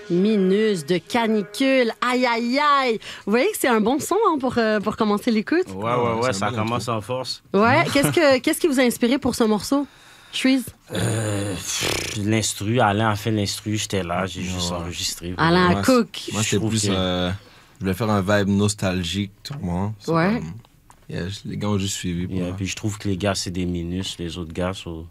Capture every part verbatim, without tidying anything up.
Minus de Canicule. Aïe, aïe, aïe. Vous voyez que c'est un bon son hein, pour, euh, pour commencer l'écoute? Ouais, ouais, ouais, ça commence en force. Ouais. Qu'est-ce, que, qu'est-ce qui vous a inspiré pour ce morceau? Shreeze? Euh, l'instru, Alain a fait l'instru, j'étais là, j'ai juste ouais. enregistré. Alain Moi, Cook. Moi, c'était plus... que... Euh, je voulais faire un vibe nostalgique, tout le monde. Ouais. Comme, yeah, les gars ont juste suivi. Pour Yeah, puis je trouve que les gars, c'est des minus, les autres gars, sont...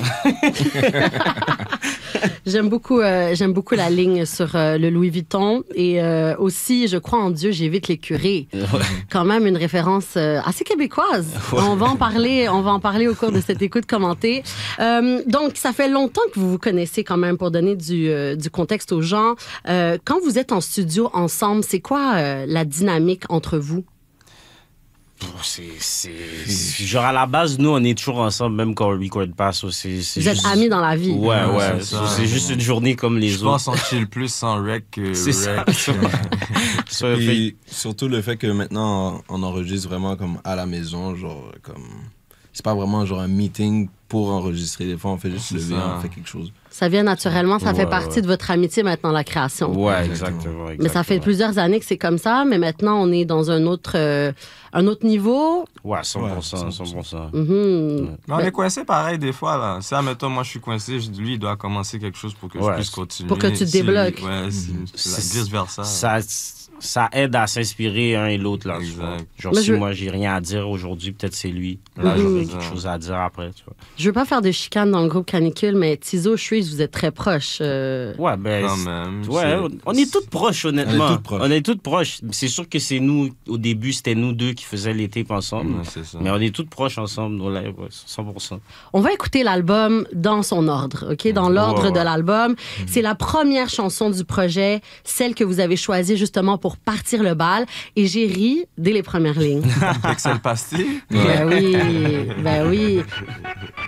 J'aime beaucoup, euh, j'aime beaucoup la ligne sur euh, le Louis Vuitton. Et euh, aussi, je crois en Dieu, j'évite les curés. Ouais. Quand même une référence euh, assez québécoise. Ouais. On va en parler, on va en parler au cours de cette écoute commentée. Euh, donc, ça fait longtemps que vous vous connaissez quand même pour donner du, euh, du contexte aux gens. Euh, quand vous êtes en studio ensemble, c'est quoi euh, la dynamique entre vous? C'est, c'est, c'est... Genre, à la base, nous, on est toujours ensemble, même quand on record pas. So, c'est, c'est Vous juste... êtes amis dans la vie. Ouais, ouais. Ouais, c'est, c'est, c'est juste une journée comme les Je autres. pense qu'on chill plus sans rec que C'est rec. ça. Ça, Puis, surtout le fait que maintenant, on enregistre vraiment comme à la maison, genre comme... C'est pas vraiment genre un meeting pour enregistrer. Des fois, on fait juste C'est lever, ça. on fait quelque chose. Ça vient naturellement, ça Ouais, fait partie ouais. de votre amitié maintenant, la création. Ouais, Exactement. exactement. exactement. Mais ça fait plusieurs années que c'est comme ça, mais maintenant, on est dans un autre, euh, un autre niveau. Ouais, cent pour cent, Ouais, cent pour cent. Mhm. Mais on est coincé pareil des fois. Là. Si, admettons, moi je suis coincé, je- lui il doit commencer quelque chose pour que Ouais. je puisse continuer. Pour que tu te Si- débloques. Ouais, si, C'est- vice versa. Ça, ça aide à s'inspirer un et l'autre. Là, tu Exact. vois. Genre, Mais si je- moi, j'ai rien à dire aujourd'hui, peut-être c'est lui. Là, Mhm. j'aurais quelque chose à dire après. Tu vois. Je veux pas faire de chicane dans le groupe Canicule, mais Tizo, Shreeze, vous êtes très proches. euh. Ouais, ben. Quand c'est- même. Ouais, c'est- on- on est toutes proches, honnêtement. On est toutes proches. On est toutes proches. C'est sûr que c'est nous, au début, c'était nous deux qui faisaient les tapes ensemble. Ouais, c'est ça. Mais on est toutes proches ensemble, nos lives, ouais, cent pour cent. On va écouter l'album dans son ordre, OK? Dans l'ordre Ouais, ouais. de l'album. C'est la première chanson du projet, celle que vous avez choisie justement pour partir le bal. Et j'ai ri dès les premières lignes. Excel Pasty. Ben oui, ben oui.